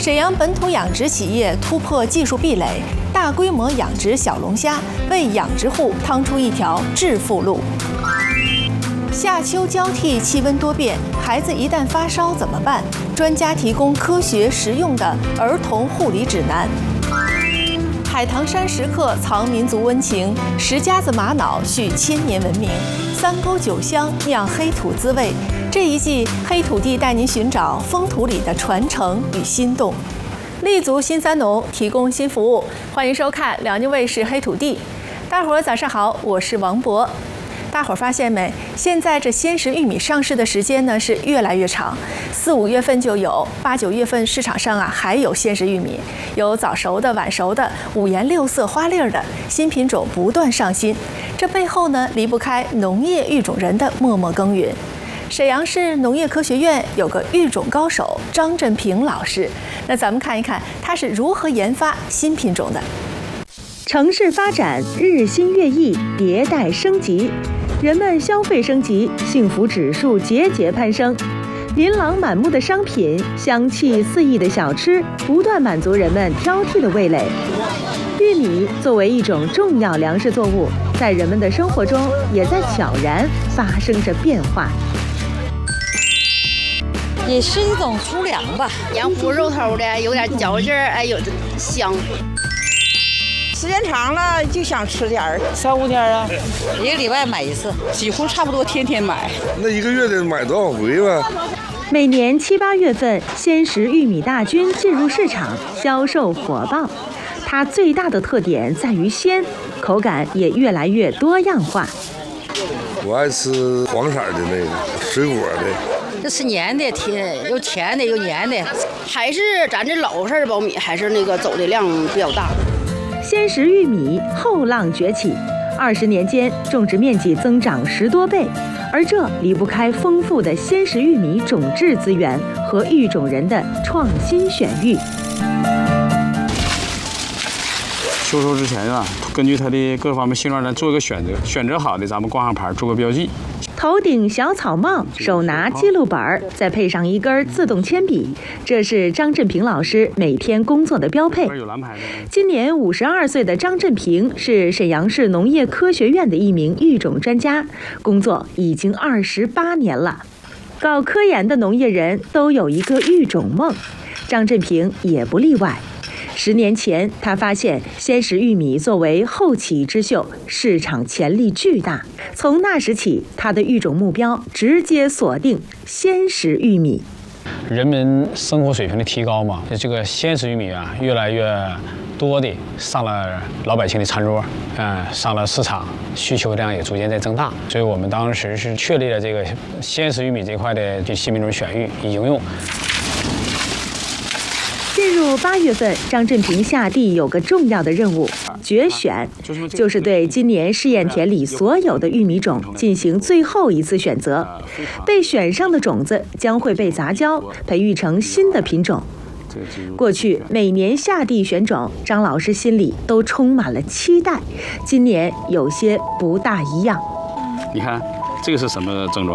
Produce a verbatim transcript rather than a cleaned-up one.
沈阳本土养殖企业突破技术壁垒，大规模养殖小龙虾，为养殖户趟出一条致富路。夏秋交替，气温多变，孩子一旦发烧怎么办？专家提供科学实用的儿童护理指南。海棠山石刻藏民族温情，石家子玛瑙续千年文明，三沟酒香酿黑土滋味。这一季黑土地带您寻找风土里的传承与心动。立足新三农，提供新服务，欢迎收看辽宁卫视黑土地。大伙儿早上好，我是王博。大伙儿发现没？现在这鲜食玉米上市的时间呢是越来越长，四五月份就有，八九月份市场上啊还有鲜食玉米，有早熟的、晚熟的，五颜六色、花粒儿的，新品种不断上新。这背后呢离不开农业育种人的默默耕耘。沈阳市农业科学院有个育种高手张振平老师，那咱们看一看他是如何研发新品种的。 城市发展日新月异，迭代升级，人们消费升级，幸福指数节节攀升。琳琅满目的商品，香气四溢的小吃，不断满足人们挑剔的味蕾。玉米作为一种重要粮食作物，在人们的生活中也在悄然发生着变化。 也是一种粗粮吧， 黏糊肉头的，有点嚼劲儿，哎，有的香。 时间长了就想吃点儿， 三五天啊， 一个礼拜买一次， 几乎差不多天天买。 那一个月得买多少回吧？ 每年七八月份，鲜食玉米大军进入市场，销售火爆。它最大的特点在于鲜，口感也越来越多样化。 我爱吃黄色的那个水果的。 这是黏的，甜又甜的又黏的， 还是咱这老式苞米，还是那个走的量比较大。 鲜食玉米后浪崛起，二十年间种植面积增长十多倍，而这离不开丰富的鲜食玉米种质资源和育种人的创新选育。 销售之前啊，根据它的各方面性状来做一个选择，选择好的咱们挂上牌做个标记。 头顶小草帽，手拿记录本儿，再配上一根自动铅笔，这是张振平老师每天工作的标配。今年五十二岁的张振平是沈阳市农业科学院的一名育种专家，工作已经二十八年了。搞科研的农业人都有一个育种梦，张振平也不例外。十年前，他发现鲜食玉米作为后起之秀，市场潜力巨大。从那时起，他的育种目标直接锁定鲜食玉米。 人们生活水平的提高嘛，这个鲜食玉米啊，越来越多的上了老百姓的餐桌，嗯，上了市场，需求量也逐渐在增大。所以我们当时是确立了这个鲜食玉米这块的这新品种选育与应用。 进入八月份，张振平下地有个重要的任务，决选，就是对今年试验田里所有的玉米种进行最后一次选择。被选上的种子将会被杂交，培育成新的品种。过去每年下地选种，张老师心里都充满了期待，今年有些不大一样。 你看，这个是什么症状？